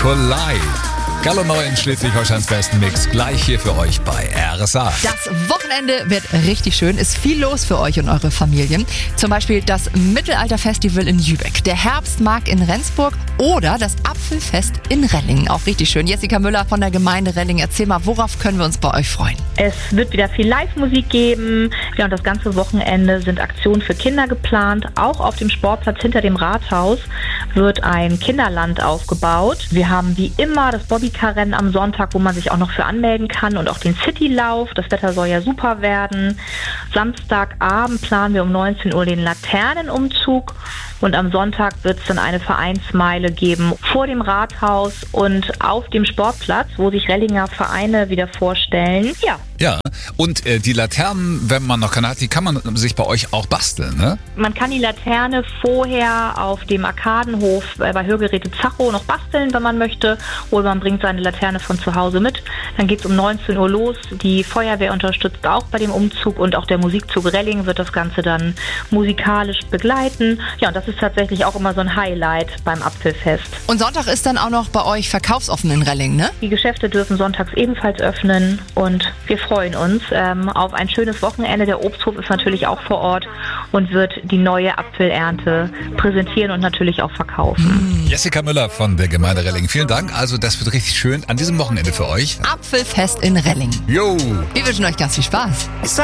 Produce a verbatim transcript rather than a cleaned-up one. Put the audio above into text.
Collide. Gallo neu in Schleswig-Holsteins besten Mix, gleich hier für euch bei R S A. Das Wochenende wird richtig schön, ist viel los für euch und eure Familien. Zum Beispiel das Mittelalterfestival in Jübeck, der Herbstmarkt in Rendsburg oder das Apfelfest in Rellingen. Auch richtig schön. Jessica Müller von der Gemeinde Rellingen, erzähl mal, worauf können wir uns bei euch freuen? Es wird wieder viel Live-Musik geben. Ja, und das ganze Wochenende sind Aktionen für Kinder geplant. Auch auf dem Sportplatz hinter dem Rathaus wird ein Kinderland aufgebaut. Wir haben wie immer das Bobbycar-Rennen am Sonntag, wo man sich auch noch für anmelden kann, und auch den Citylauf. Das Wetter soll ja super werden. Samstagabend planen wir um neunzehn Uhr den Laternenumzug. Und am Sonntag wird es dann eine Vereinsmeile geben vor dem Rathaus und auf dem Sportplatz, wo sich Rellinger Vereine wieder vorstellen. Ja. Ja, und äh, die Laternen, wenn man noch keine hat, die kann man sich bei euch auch basteln, ne? Man kann die Laterne vorher auf dem Arkadenhof äh, bei Hörgeräte Zacho noch basteln, wenn man möchte. Oder man bringt seine Laterne von zu Hause mit. Dann geht es um neunzehn Uhr los. Die Feuerwehr unterstützt auch bei dem Umzug und auch der Musikzug Rellingen wird das Ganze dann musikalisch begleiten. Ja, und das ist tatsächlich auch immer so ein Highlight beim Apfelfest. Und Sonntag ist dann auch noch bei euch verkaufsoffen in Rellingen, ne? Die Geschäfte dürfen sonntags ebenfalls öffnen und wir freuen uns ähm, auf ein schönes Wochenende. Der Obsthof ist natürlich auch vor Ort und wird die neue Apfelernte präsentieren und natürlich auch verkaufen. Jessica Müller von der Gemeinde Rellingen, vielen Dank. Also das wird richtig schön an diesem Wochenende für euch. Apfelfest in Rellingen. Jo! Wir wünschen euch ganz viel Spaß.